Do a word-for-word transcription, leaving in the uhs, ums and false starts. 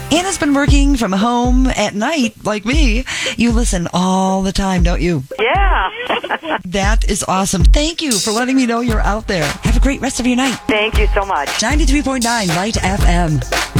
Anna's been working from home at night, like me. You listen all the time, don't you? Yeah. That is awesome. Thank you for letting me know you're out there. Have a great rest of your night. Thank you so much. ninety-three point nine Light F M.